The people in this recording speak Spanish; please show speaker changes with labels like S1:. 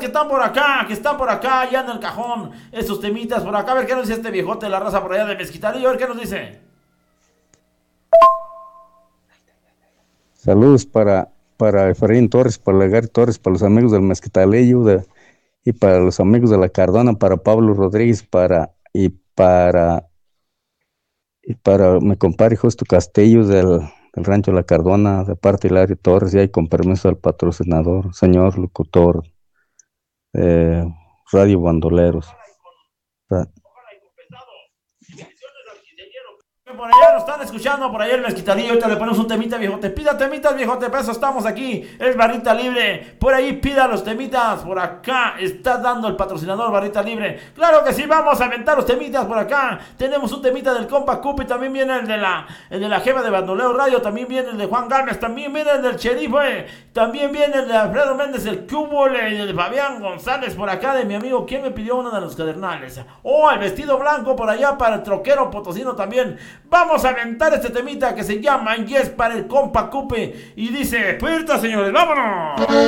S1: que están por acá, ya en el cajón, esos temitas por acá. A ver qué nos dice este viejote de la raza por allá de Mezquitalillo, a ver qué nos dice.
S2: Saludos para Efraín Torres, para Gary Torres, para los amigos del Mezquitalillo y para los amigos de la Cardona, para Pablo Rodríguez, para mi compadre Justo Castillo del Rancho La Cardona, de parte de Hilario Torres, y ahí con permiso del patrocinador, señor locutor, eh, Radio Bandoleros.
S1: Por allá nos están escuchando, por allá el Mezquitalillo. Ahorita le ponemos un temita, viejote. Pida temitas, viejote. Para eso estamos aquí. Es Barrita Libre. Por ahí pida los temitas. Por acá está dando el patrocinador Barrita Libre. Claro que sí, vamos a aventar los temitas por acá. Tenemos un temita del compa Cupi. También viene el de la Jeva de Bandoleo Radio. También viene el de Juan Gámez. También viene el del Sheriff. También viene el de Alfredo Méndez, el Cúbole. Y el de Fabián González por acá, de mi amigo. ¿Quién me pidió uno de los cadernales? Oh, el vestido blanco por allá para el troquero potosino también. Vamos a aventar este temita que se llama Yes para el compa Cupe. Y dice, puerta señores, vámonos.